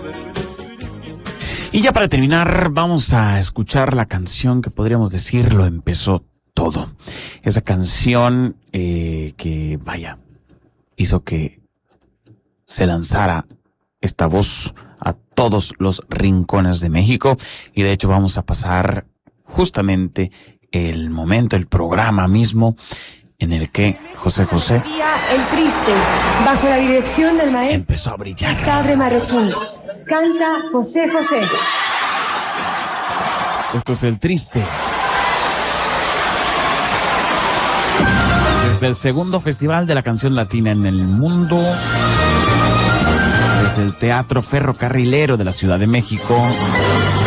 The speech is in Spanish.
Y ya para terminar, vamos a escuchar la canción que podríamos decir lo empezó todo. Esa canción que, vaya, hizo que se lanzara esta voz a todos los rincones de México. Y de hecho vamos a pasar justamente el momento, el programa mismo, en el que José José El Triste, bajo la dirección del maestro empezó a brillar. Sabre Marroquín. Canta José José. Esto es El Triste. Desde el segundo Festival de la Canción Latina en el mundo, desde el Teatro Ferrocarrilero de la Ciudad de México,